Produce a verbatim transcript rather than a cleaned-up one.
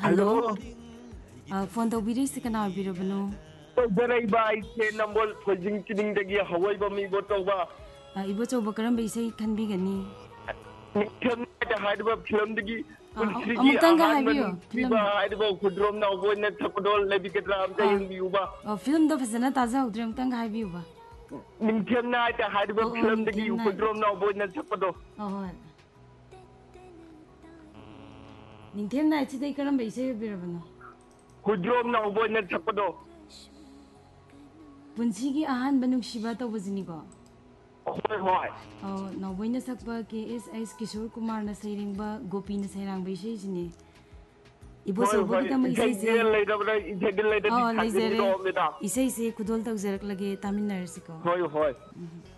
hello phone तौबीरी से कना बिरबनो तौजरैबा इसे नंबोल फोजिंग किनिंगदगी हवैबा मीबो तौबा इबो चौबा करम बेसे खनबिगनी निथमना हाइदबा फिल्मदगी पुलसिगी अमुक्तंग आहान हाइबियो फिल्म मनुसिबा हाइदबा खुद्रोम नावबोन थपदोल लेबिकेद्रा अमता यंबियुबा फिल्म दो फजना ताजा उद्रे अमुक्तंग हाइबियुबा निथमना हाइदबा फिल्मदगी खुद्रोम नावबोन थपदो होय निथमना इचिदे करम बेसे बिरबनो खुद्रोम नावबोन थपदो पुंसीगी आहान बनुक्सिबा तौबजिनिको होय होय नौबोइना सकबा के एस एस किशोर कुमार न सैरिंगबा गोपी न सैरांग बैसे जिने इबो सोबगी तम इसे से लेदबरा इसे लेदबी इसे से खुदोल तौजरक लगे तामिनरसिको होय होय